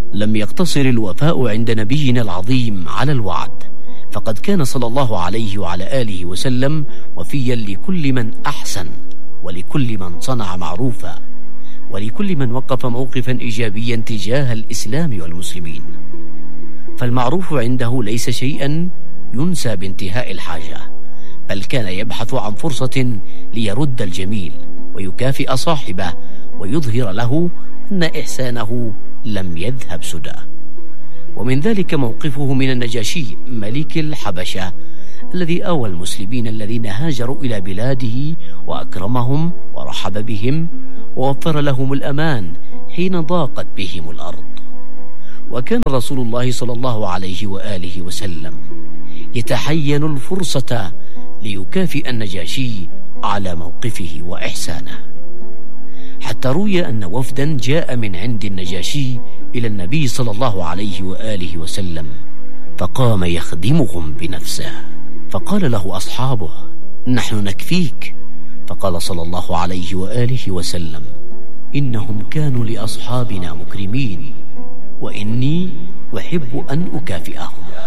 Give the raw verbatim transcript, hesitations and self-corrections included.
لم يقتصر الوفاء عند نبينا العظيم على الوعد، فقد كان صلى الله عليه وعلى آله وسلم وفيا لكل من أحسن، ولكل من صنع معروفا، ولكل من وقف موقفا إيجابيا تجاه الإسلام والمسلمين. فالمعروف عنده ليس شيئا ينسى بانتهاء الحاجة، بل كان يبحث عن فرصة ليرد الجميل ويكافئ صاحبه ويظهر له أن إحسانه لم يذهب سدى. ومن ذلك موقفه من النجاشي ملك الحبشة الذي آوى المسلمين الذين هاجروا إلى بلاده وأكرمهم ورحب بهم ووفر لهم الأمان حين ضاقت بهم الأرض. وكان رسول الله صلى الله عليه وآله وسلم يتحين الفرصة ليكافئ النجاشي على موقفه وإحسانه، حتى روي أن وفدا جاء من عند النجاشي إلى النبي صلى الله عليه وآله وسلم، فقام يخدمهم بنفسه، فقال له أصحابه: نحن نكفيك. فقال صلى الله عليه وآله وسلم: إنهم كانوا لأصحابنا مكرمين، وإني أحب أن أكافئهم.